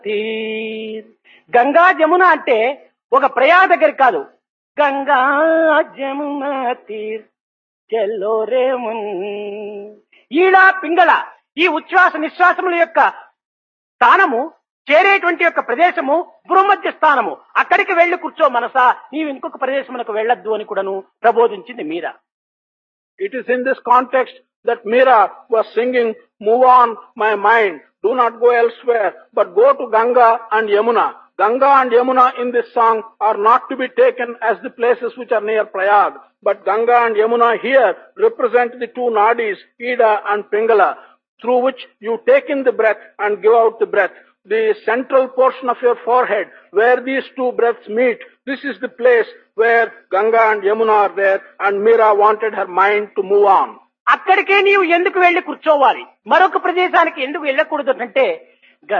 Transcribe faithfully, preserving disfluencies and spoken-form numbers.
తీర్ గంగా జమున అంటే ఒక ప్రయాగ దగ్గర కాదు. గంగా జమున తీర్ చెల్లో రేమున్. ఈడ పింగళ ఈ ఉచ్ఛ్వాస నిశ్వాసముల యొక్క స్థానము చేరేటువంటి యొక్క ప్రదేశము భూమధ్య స్థానము. అక్కడికి వెళ్లి కూర్చో మనసా, నీవు ఇంకొక ప్రదేశమునకు వెళ్లొద్దు అని కూడాను ప్రబోధించింది మీరా. It is in this context that Meera was singing, "Move on, my mind, do not go elsewhere, but go to Ganga and Yamuna." Ganga and Yamuna in this song are not to be taken as the places which are near Prayag, but Ganga and Yamuna here represent the two nadis, Ida and Pingala, through which you take in the breath and give out the breath. The central portion of your forehead, where these two breaths meet, this is the place where Ganga and Yamuna are there, and Meera wanted her mind to move on. అక్కడికే నీవు ఎందుకు వెళ్లి కూర్చోవాలి, మరొక ప్రదేశానికి ఎందుకు వెళ్ళకూడదు అంటే